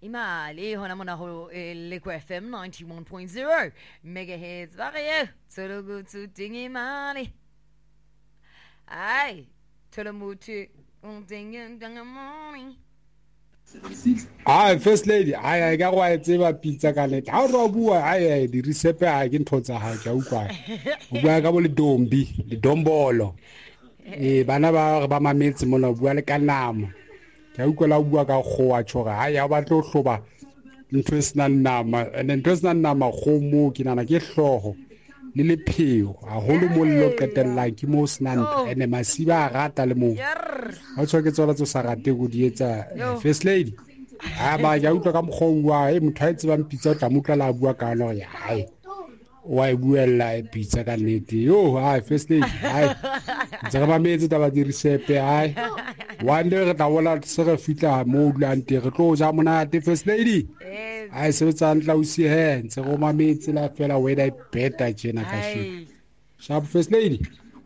imali hona mona ho Liquid FM 91.0 megahertz varie tolo to dingi imali ai tolo mutu dingi morning. First lady, I got why it's ever pizza canet. How do I the recipe I can put a hike? Uga dombi, the dombolo. Banaba Bama mates mono, Bualacanam. Kaukola Buaka Hoa Chora. I have a to soba. Interest nama, and interest nama, homo, kinana get show. Lily Pio, a whole look at the like most nant, and a massiva ratalemo. Also gets all to Sarate good yet, first lady. Ba ja utlwa ka mkhongwa mothaitse ba mpitsa tla mutla la bua ka no ya hai wa buella pizza ka nete yo hai first lady hai tsaka ba metse ta ba di recipe hai one day re tla bona se re fitla mo ulante re tlo ja monate first lady ai se tsa ntla o si he ntse go mametse la fela we dai beta jena ka shi sharp first lady.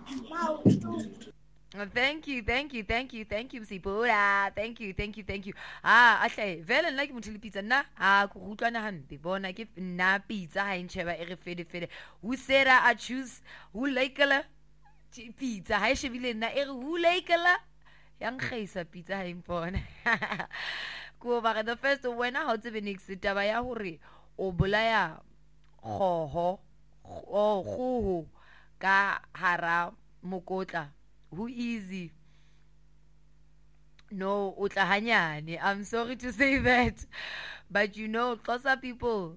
Thank you, Sipura. Thank you. Ahle, vele nna ke motho le pizza nna go utlwana hampe bona ke nna pizza ha intsheba e re fede. Who said I choose who likela pizza ha shebile nna e re who likela yang khaisa pizza ha impona. Go ba the first when how to be next taba ya hore o bolaya go ka hara mokotla. Who easy? No, utlahanyane. I'm sorry to say that, but you know, Xhosa people,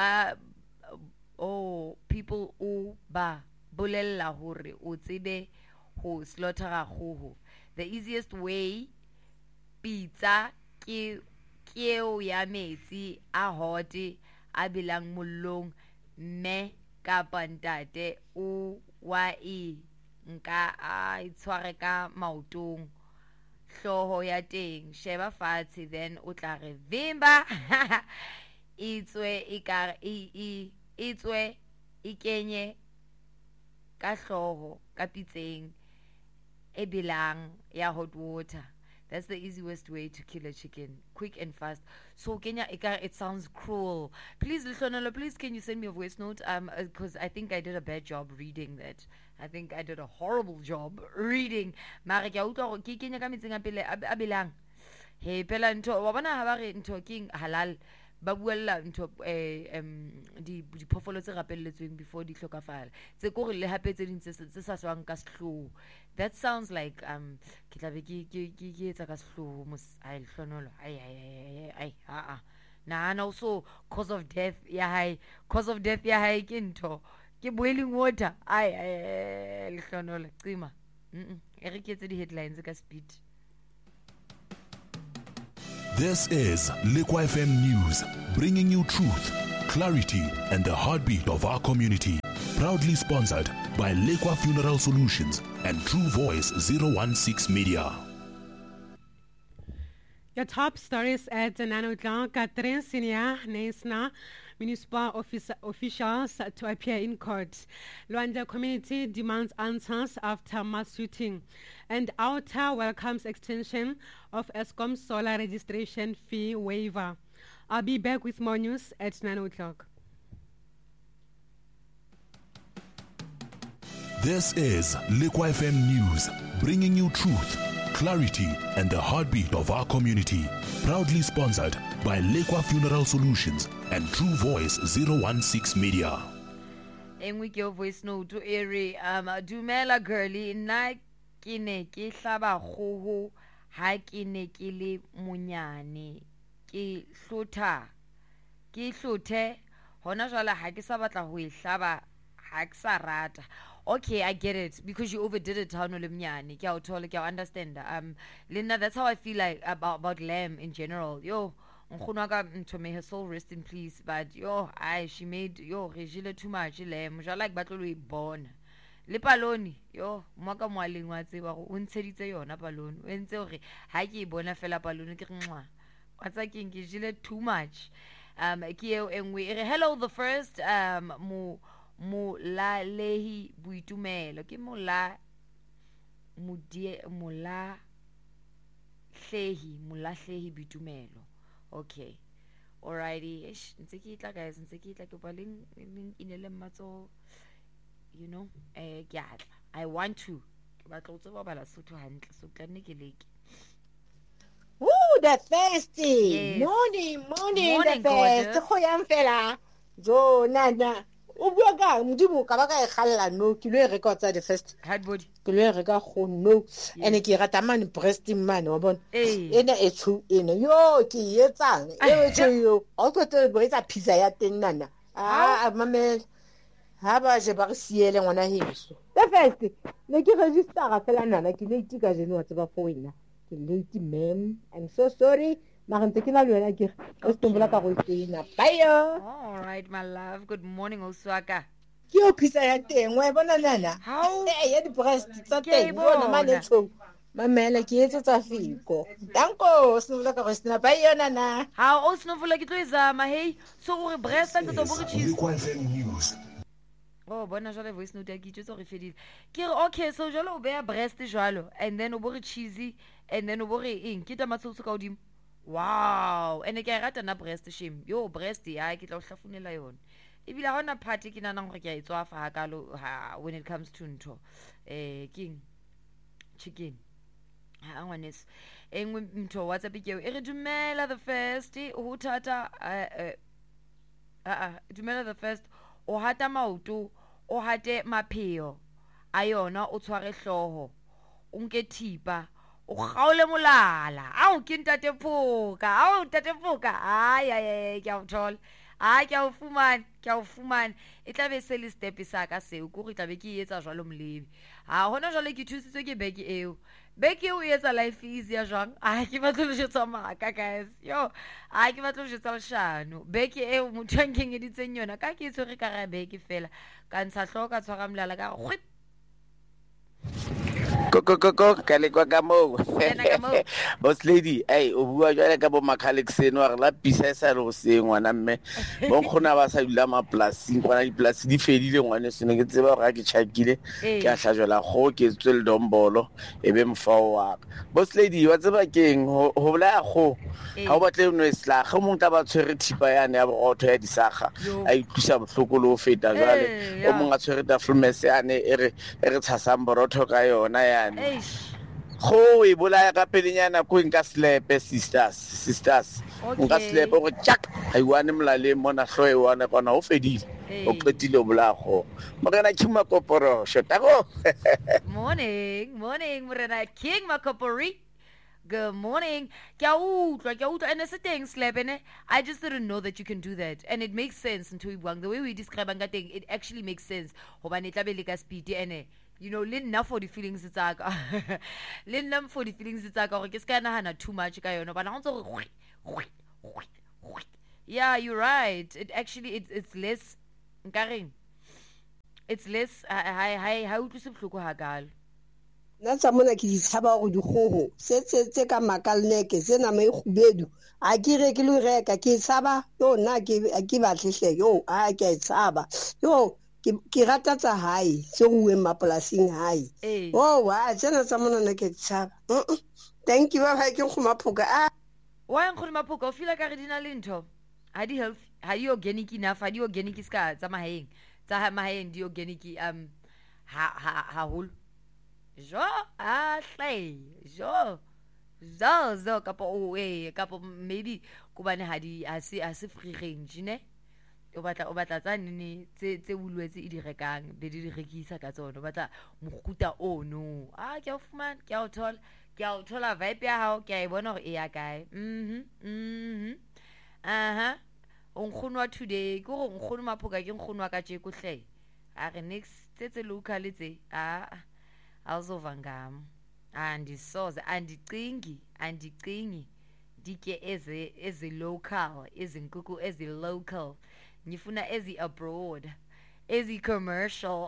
people ba bolella hore o tsebe ho slaughter kgoho. The easiest way, pizza ke keo ya metsi a hot a belang mollong me kapa ntate o wa nka a itshware ka maotong hloho ya teng sheba fatshe then o tla re vimba itswe ikenye ka hloho ka pitseng e belang ya hot water. That's the easiest way to kill a chicken, quick and fast. So Kenya, it sounds cruel. Please, Lishonolo, please can you send me a voice note? Because I think I did a bad job reading that. I think I did a horrible job reading. Mara ke utlwa ke Kenya ka metseng a pele a belang. He pela ntho wa bona ha ba re ntho king halal ba buella ntho di phofolo tse rapelletsweng before di hlokafala. Tse go re le hape tse ding tse sa swang ka sehloho. That sounds like ke tla be ke etsa ka sehloho mos ai hlonolo ai nah also cause of death ya hai ke ntho ke boiling water ai hlonolo cima e re ke tse di headlines ka speed. This is Liquid FM News, bringing you truth, clarity, and the heartbeat of our community. Proudly sponsored by Liquid Funeral Solutions and True Voice 016 Media. Your top stories at Nanotlan, Catherine Senior, Nesna, municipal officials to appear in court. Luanda community demands answers after mass shooting. And Outer welcomes extension of Eskom solar registration fee waiver. I'll be back with more news at 9 o'clock. This is Liquid FM News, bringing you truth, clarity, and the heartbeat of our community. Proudly sponsored by Liquid Funeral Solutions and True Voice 016 Media. Engwe ke voice note to ere dumela girlie nna ke ne ke hlaba kgoho ha ke ne ke le monyane ke hlothe hona jwale ha ke sa batla ho e hlaba ha ke sa rata. Okay, I get it because you overdid it. Ke a understand. Linda, that's how I feel like about lamb in general. Yo, to may her soul rest in peace. But she made regile too much lamb. I like battle we born. Le paloni, mwaka mwaling wa tseba go ntsheditse yona paloni. O entse hore ha ke bona fela paloni ke nxwa. Watsa ke jile too much. Ke eo engwe ere hello the first Molalehi Buitumelo ke Molahlehi Buitumelo. Okay, Alrighty. Ntse ke itla guys, ntse ke itla ke ba leng inele matso. You know, ke atla. I want to. Ke batla go tseba bala Sotho hantle. So tla nne ke leke. Woo, the thirsty. Yes. Morning, Morning, the gorgeous. best. Go yang fela. Jo, nana. O bua ka modimo ka ba ka e galla no ke lo e reka tsa the first. Hard body. Ke lo e reka go no. Ene ke rata man breast man wa bona. Ena e tshu ena. Yo, ke etsang. E tsho yo. O go tse bo etsa pizza ya teng nana. Mame. Ha ba je ba re siele ngwana heso. The first. Ne ke register fela nana ke le itika jeno wa tseba for wena. Lady ma'am, I'm so sorry. Maar ntse ke na le wena ke o stombola ka go tsena. Bye. All right, my love. Good morning, Oswaka. Ke o pizza ya teng wa bona nana. How? Ya di breast tsa Ke teng bona bona. mane tso. Mamela ke etsetsa fiko. Danko, o stombola ka go tsena. Bye nana. How o snowfula ke tlo izama hey. So gore breast ka tlo bore cheese. Lekwa FM News. Oh, bona jwale voice note ya ke itse re fedile. Ke re okay, so jwale o beya breast jwalo and then o bore cheesy and then o bore eng ke tamatsotso ka odimo. Wow, ene ke a rata na breast shame. Yo breast ya ke tla o hlafunela yona. Ebile ha ona party ke nana gore ke a etswafa ha kalo when it comes to ntho king chicken. Ha ngwanes. Engwe ntho WhatsApp ke e re dumela the first o thata dumela the first o hata maoto o hate mapheo a yona o tshware hloho o nke thipa o gaole molala ao ke ntate phoka ai ke a o thola ke a o fumana e tla be se le step sa ka seo go re tla be ke etsa jwalo mlebi hona jwale ke thusitswe ke beke eo o etsa life easy ya jwang ke batlo le jetsa maka guys yo ke batlo le jetsa leshano beke eo motho a nkengeditseng yona ka ke itse re ka ra beke fela ka ntsha hloka tshwara molala ka gwit Ko ka le kwa ka mo boss lady o bua jwale ka bo Makhalek seno re la pisa e sa re go seng ngwana mme bo nkgona ba sa dula ma plasing kwana di plasi di fedile ngwane seno ke tseba gore ke tshakile ke a hlajela go ke tswe le dombolo e be mfao wa boss lady wa tseba keng ho bola go ha o batle no isla go mong tla ba tshwere thipa yane ya borotho ya disaga a ithusa bohloko le o feta jwale o mong a tshwere tafulmese yane e re tshasang borotho ka yona ya go e bolaya ka pelenyana ko nka slepe sisters nka slepe go tjak ai wane mlaleng mona hloe wane kona o fedile o qetile o bolago morena king makoporo shotago morning morena king makopori. Good morning. Kya utlwa and it's a thing slapene. I just didn't know that you can do that and it makes sense until the way we describe thing it actually makes sense hobane tla be le ka speed ene you know le for the feelings tsaka le for the feelings tsaka gore ke ska nahana too much ka yona bana ntse gore yeah you're right it actually it's less nkareng it's less ha utlwise bohloko ha galo nna tsa mona ke ditshaba go digogo se ka makalneke se na me khubedu a ke re ke lo reka ke tshaba yo nna ke batlehle yo ke a tshaba yo ke rata tsa hae se go we mapolasing hae wa tsena tsa mona nna ke tshaba thank you ba ke go maphoka wa go maphoka o feel ka re dina le ntho ha di health ha di organic enough ha di organic ska tsa mahaeng di organic ha hol jo kapo maybe kubane hadi asi free range ne o batla tsa nne tse bulwetse e di rekang be di rekisa ka tsona o batla moguta ono ke a o thola vibe ya hao ke a bona gore e ya kae o nkgonwa today go go nkgono maphoka ke nkgono ka tje ko hle a re next tse local tse awuzova ngam andisoze andicingi dike ezi local izinkukhu ezi local ngifuna ezi abroad ezi commercial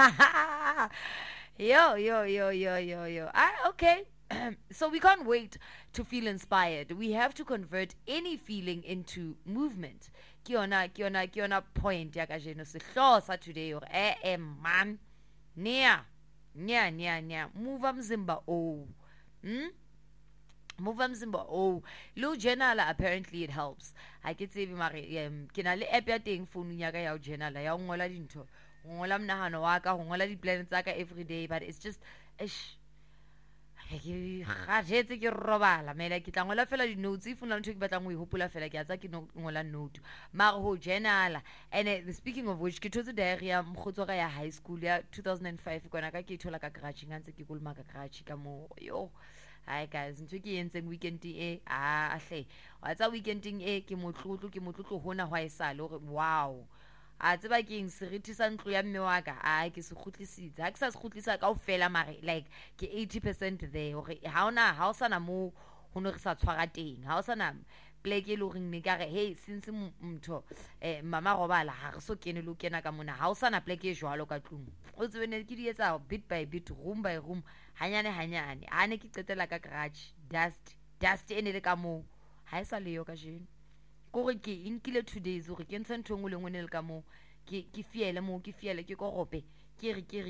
yo okay so we can't wait to feel inspired. We have to convert any feeling into movement. Kiona point ya kajeno sihlosa today or man nya move mzimba move mzimba oh lo journal apparently it helps I ke tsebe mare ke na le app ya teng phone ya ka ya journal ya ngola dintho ngola mnahano wa ka ngola di plans tsa ka every day but it's just ga jetse ke robala mela ke tla ngola fela di notes if una ntho ke batlang go e hopola fela ke a tsa ke ngola note mara ho journal and speaking of which ke thotse diary ya mkhotso ga ya high school ya 2005 kona ka ke thola ka garage ngantse ke kulma ka garage ka mo yo hi guys ntho ke yentseng weekend e hle wa tsa weekending ke motlotlo hona hwa isale hore wow a tseba ke eng seriti sa ntlo ya mme wa ka ke se khutlisitse ha ke sa se khutlisa ka ofela mare like ke 80% there hore ha o sana mo ho no re sa tshwara teng ha o sana pleke le reng ne ka re hey since mtho mama robala ha re so kene lo kena ka mona ha o sana pleke e jwalo ka tlung o tsebe ne ke di etsa bit by bit room by room hanyane ane ke qetela ka garage dust ene le ka mo ha e sa le yo ka jeno gore ke inkile 2 days gore ke ntse ntho ngwe le ngwe le ka mo ke fiele ke korope ke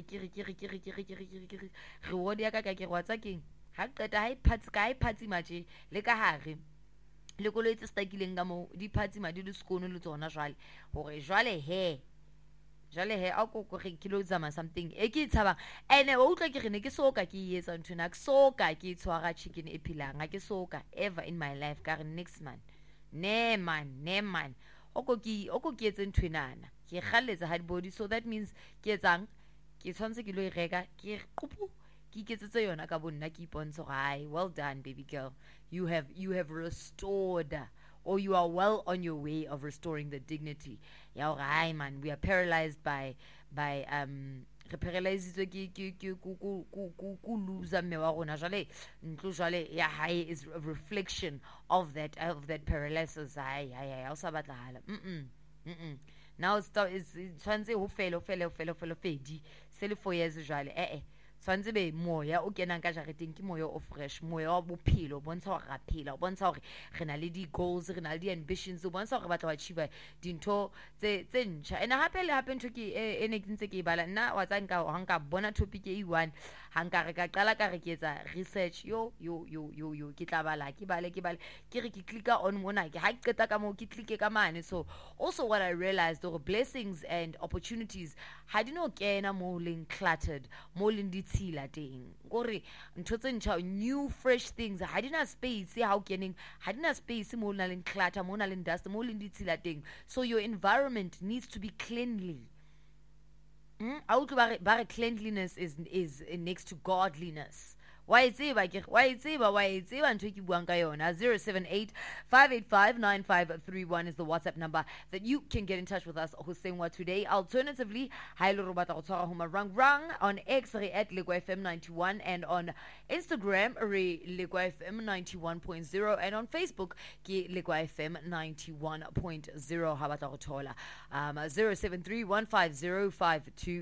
re reward ya ka ke rwatsa keng ha qeta ha iphatsi matje le ka hare le koloetse stakileng ka mo di phatsi madi le skono le tsona jwale gore jwale he a go re kilo zama something ke itshaba ene o utlwa ke re ne ke soka ke etsa ntho na ke soka ke tshwara chicken e philang ga ke soka ever in my life ka re next man ne man oko ke etse ntwenana ke khalletsa hard body so that means ke etsang ke tshwantse ke lo e reka ke qupu ke iketsetse yona ka bonna ke ipontsho hai well done baby girl you have restored or you are well on your way of restoring the dignity ya o hai man we are paralyzed by re paralyzitswe ke ku lose mme wa rona jale ntlo jale ya hae is a reflection of that paralysis hai o sa batlahala now it's tshwantse ho fela fedi se le 4 years jale tshwantse be moya o kenang ka jareteng ke moya o fresh moya wa bophelo bontsha hore ra phela o bontsha hore re na le di goals re na le di ambitions o bontsha hore batla wa achieve dintho tse ntjha ena hape ntho ke ene ke ntse ke bala nna wa tsa nka bona topic e one hanka re ka qala ka re ke etsa research yo ke tla bala ke bale ke re ke clicka on mona ke ha ke qeta ka mo ke click ka mane so also what I realized the blessings and opportunities ha di no kena mo leng cluttered mo leng tshila teng gore ntho tse ntjha new fresh things ha dina space ha o keneng ha dina space mo na le clutter mo na le dust mo le ditshila teng so your environment needs to be cleanly bare cleanliness is next to godliness why tseba ntho ke buang ka yona 078-585-9531 is the WhatsApp number that you can get in touch with us hoseng wa today. Alternatively, ha ile ro batla go tshwara homa rang on X re @LekwaFM91 and on Instagram re LekwaFM 91.0 and on Facebook ke LekwaFM 91.0 ha batla go thola 073-150-52